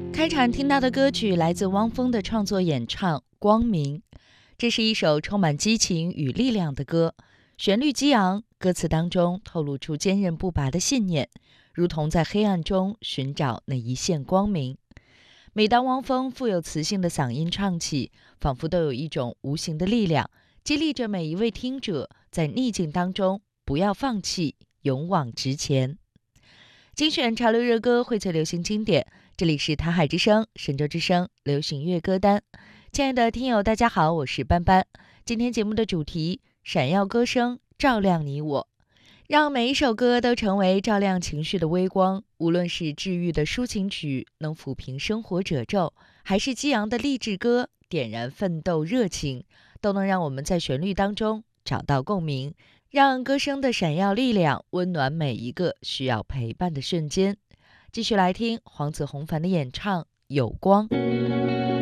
开场听到的歌曲来自汪峰的创作演唱《光明》，这是一首充满激情与力量的歌，旋律激昂，歌词当中透露出坚韧不拔的信念，如同在黑暗中寻找那一线光明。每当汪峰富有磁性的嗓音唱起，仿佛都有一种无形的力量，激励着每一位听者在逆境当中不要放弃，勇往直前。精选潮流热歌，荟萃流行经典，这里是台海之声、神州之声流行乐歌单。亲爱的听友大家好，我是班班。今天节目的主题，闪耀歌声照亮你我，让每一首歌都成为照亮情绪的微光，无论是治愈的抒情曲能抚平生活褶皱，还是激昂的励志歌点燃奋斗热情，都能让我们在旋律当中找到共鸣，让歌声的闪耀力量温暖每一个需要陪伴的瞬间。继续来听黄子弘凡的演唱《有光》。